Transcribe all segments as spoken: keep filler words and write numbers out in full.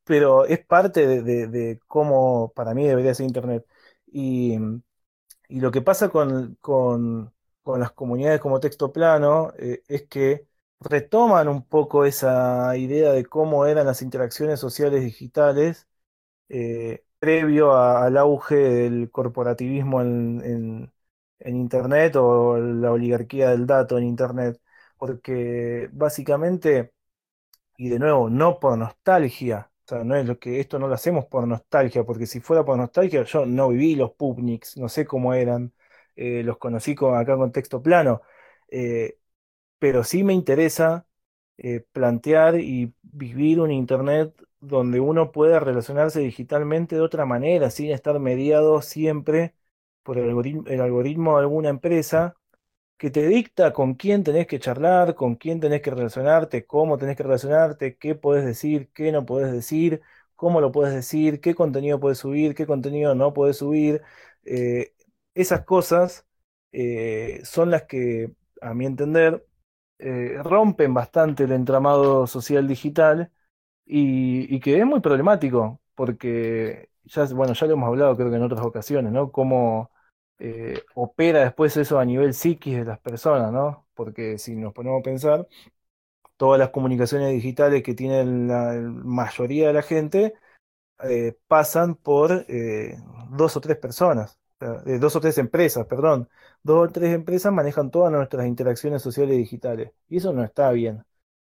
pero es parte de, de- de cómo para mí debería ser Internet. Y, y lo que pasa con, con- con las comunidades como texto plano eh, es que retoman un poco esa idea de cómo eran las interacciones sociales digitales eh, previo a- al auge del corporativismo en, en- en Internet o la oligarquía del dato en Internet. Porque básicamente, y de nuevo, no por nostalgia, o sea, no es lo que esto no lo hacemos por nostalgia, porque si fuera por nostalgia, yo no viví los Pupniks, no sé cómo eran, eh, los conocí con, acá con texto plano. Eh, pero sí me interesa eh, plantear y vivir un Internet donde uno pueda relacionarse digitalmente de otra manera, sin estar mediado siempre por el algoritmo, el algoritmo de alguna empresa que te dicta con quién tenés que charlar, con quién tenés que relacionarte, cómo tenés que relacionarte, qué podés decir, qué no podés decir, cómo lo podés decir, qué contenido podés subir, qué contenido no podés subir. Eh, esas cosas eh, son las que, a mi entender, eh, rompen bastante el entramado social digital y, y que es muy problemático, porque ya, bueno, ya lo hemos hablado creo que en otras ocasiones, ¿no? Cómo eh, opera después eso a nivel psiquis de las personas, ¿no? Porque si nos ponemos a pensar, todas las comunicaciones digitales que tiene la mayoría de la gente eh, pasan por eh, dos o tres personas, o sea, eh, dos o tres empresas, perdón. Dos o tres empresas manejan todas nuestras interacciones sociales digitales y eso no está bien.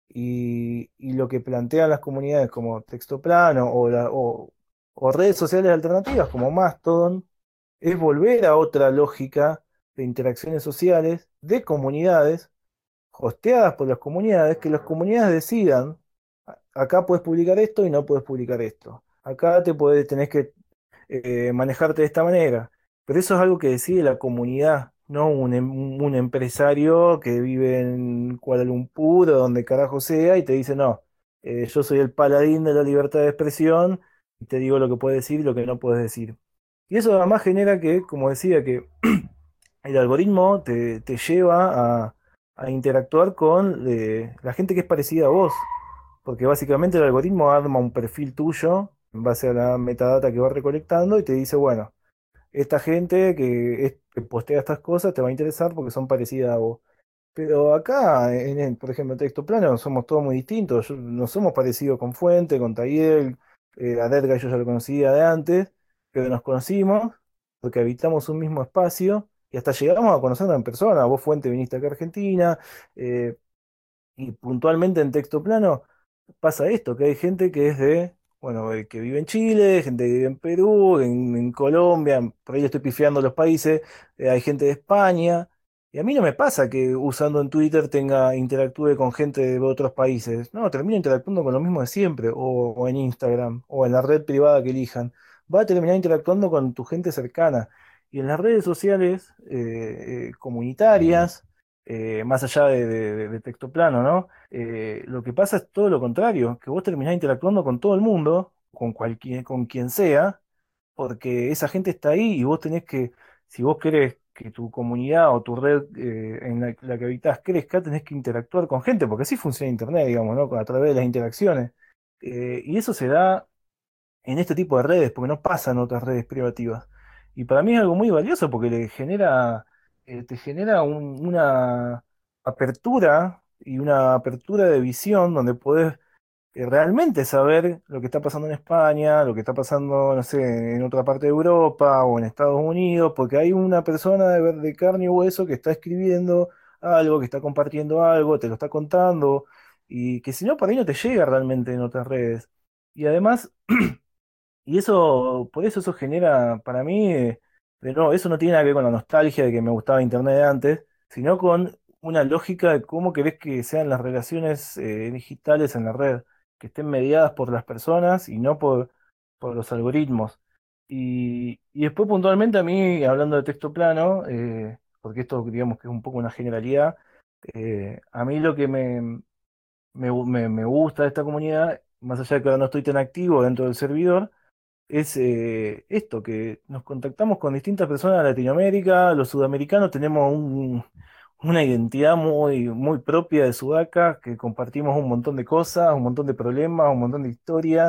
Y, y lo que plantean las comunidades como Texto Plano o, la- o, o redes sociales alternativas como Mastodon es volver a otra lógica de interacciones sociales de comunidades hosteadas por las comunidades, que las comunidades decidan, "A- acá puedes publicar esto y no puedes publicar esto. Acá te puedes, tenés que eh, manejarte de esta manera. Pero eso es algo que decide la comunidad, no un, em- un empresario que vive en Kuala Lumpur o donde carajo sea y te dice, no, eh, yo soy el paladín de la libertad de expresión y te digo lo que puedes decir y lo que no puedes decir. Y eso además genera que, como decía, que el algoritmo te, te lleva a, a interactuar con eh, la gente que es parecida a vos, porque básicamente el algoritmo arma un perfil tuyo en base a la metadata que va recolectando y te dice, bueno, esta gente que, es- que postea estas cosas te va a interesar porque son parecidas a vos. Pero acá, en, en, por ejemplo, en texto plano, somos todos muy distintos. Yo- no somos parecidos con Fuente, con Tayel, eh, a Edgar yo ya lo conocía de antes, pero nos conocimos porque habitamos un mismo espacio y hasta llegamos a conocernos en persona. Vos, Fuente, viniste acá a Argentina, eh, y puntualmente en texto plano pasa esto, que hay gente que es de, bueno, eh, que vive en Chile, gente que vive en Perú, en, en Colombia, por ahí le estoy pifiando los países, eh, hay gente de España, y a mí no me pasa que usando en Twitter tenga, interactúe con gente de otros países, no, termino interactuando con lo mismo de siempre, o, o en Instagram, o en la red privada que elijan, va a terminar interactuando con tu gente cercana, y en las redes sociales eh, eh, comunitarias, eh, más allá de, de de texto plano, ¿no? Eh, lo que pasa es todo lo contrario, que vos terminás interactuando con todo el mundo, con cualquier, con quien sea, porque esa gente está ahí y vos tenés que, si vos querés que tu comunidad o tu red eh, en la, la que habitás crezca, tenés que interactuar con gente, porque así funciona Internet, digamos, ¿no? A través de las interacciones. Eh, y eso se da en este tipo de redes, porque no pasa en otras redes privativas. Y para mí es algo muy valioso porque le genera, eh, te genera un- una apertura y una apertura de visión donde podés eh, realmente saber lo que está pasando en España, lo que está pasando, no sé, en otra parte de Europa o en Estados Unidos, porque hay una persona de, ver- de carne y hueso que está escribiendo algo, que está compartiendo algo, te lo está contando, y que si no, por ahí no te llega realmente en otras redes. Y además, y eso, por eso eso genera, para mí, eh, de nuevo, eso no tiene nada que ver con la nostalgia de que me gustaba Internet de antes, sino con una lógica de cómo querés que sean las relaciones eh, digitales en la red, que estén mediadas por las personas y no por, por los algoritmos. Y, y después puntualmente a mí, hablando de texto plano, eh, porque esto digamos que es un poco una generalidad, eh, a mí lo que me, me, me me gusta de esta comunidad, más allá de que ahora no estoy tan activo dentro del servidor, es eh, esto, que nos contactamos con distintas personas de Latinoamérica, los sudamericanos tenemos un- una identidad muy, muy propia de Sudaca, que compartimos un montón de cosas, un montón de problemas, un montón de historias.